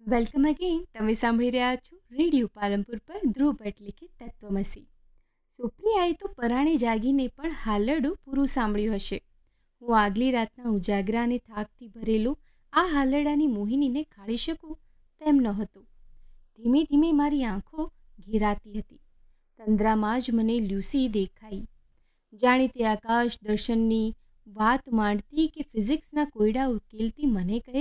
Welcome again. તમે સાંભળી રહ્યા છો રેડિયો પાલનપુર પર ધ્રુવ ભટ્ટ લિખિત તત્વમસી. સુપ્રિયાએ તો પરાણે જાગીને પણ હાલરડું પૂરું સાંભળ્યું હશે. હું આગલી રાતના ઉજાગરા અને થાકથી ભરેલું આ હાલરડાની મોહિનીને ખાળી શકું તેમ નહોતું. ધીમે ધીમે મારી આંખો ઘેરાતી હતી. તંદ્રામાં જ મને લ્યુસી દેખાઈ. જાણે તે આકાશ દર્શનની વાત માંડતી કે ફિઝિક્સના કોયડા ઉકેલતી મને કહે